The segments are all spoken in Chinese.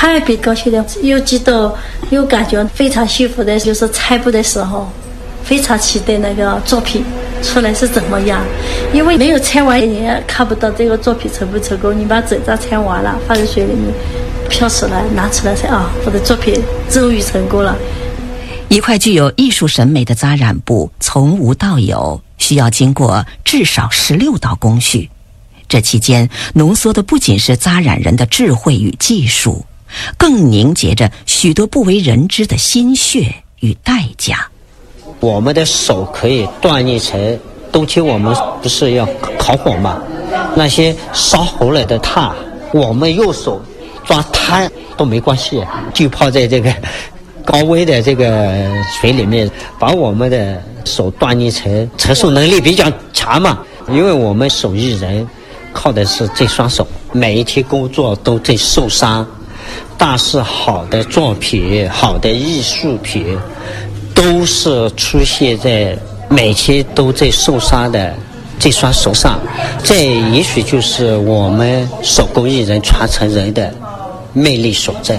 特别高兴的，又激动又感觉非常幸福的，就是拆布的时候，非常期待那个作品出来是怎么样，因为没有拆完也看不到这个作品成不成功。你把整张拆完了，放在水里面漂出来，拿出来才我的作品终于成功了。 一块具有艺术审美的扎染布从无到有，需要经过至少16道工序。这期间浓缩的不仅是扎染人的智慧与技术，更凝结着许多不为人知的心血与代价。 我们的手可以锻炼成，冬天我们不是要烤火吗？那些烧红了的炭，我们右手抓炭都没关系，就泡在这个高温的这个水里面，把我们的手锻炼成承受能力比较强嘛。因为我们手艺人靠的是这双手，每一天工作都在受伤，但是好的作品、好的艺术品都是出现在每天都在受伤的这双手上。这也许就是我们手工艺人传承人的魅力所在。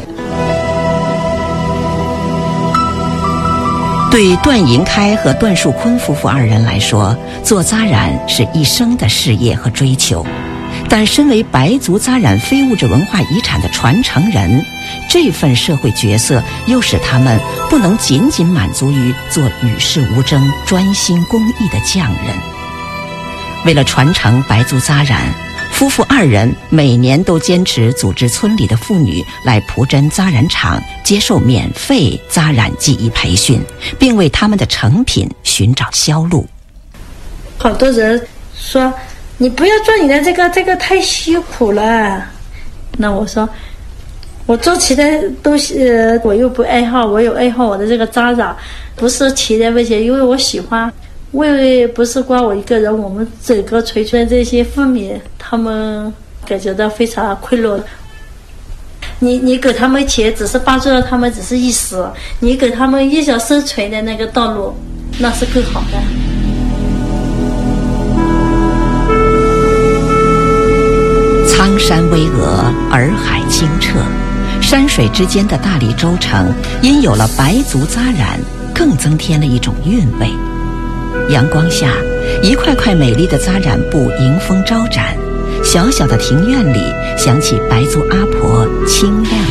对段银开和段树坤夫妇二人来说，做扎染是一生的事业和追求。但身为白族扎染非物质文化遗产的传承人，这份社会角色又使他们不能仅仅满足于做与世无争、专心公益的匠人。为了传承白族扎染，夫妇二人每年都坚持组织村里的妇女来蒲真扎染厂接受免费扎染技艺培训，并为他们的成品寻找销路。 好多人说你不要做你的这个太辛苦了。那我说我做其他东西我又不爱好，我有爱好我的这个扎染，不是钱的问题，因为我喜欢。为不是光我一个人，我们整个垂村这些妇女，他们感觉到非常困扰。你给他们钱只是帮助到他们只是一时，你给他们一条生存的那个道路，那是更好的。 苍山巍峨，洱海清澈，山水之间的大理州城因有了白族扎染，更增添了一种韵味。阳光下，一块块美丽的扎染布迎风招展，小小的庭院里响起白族阿婆清亮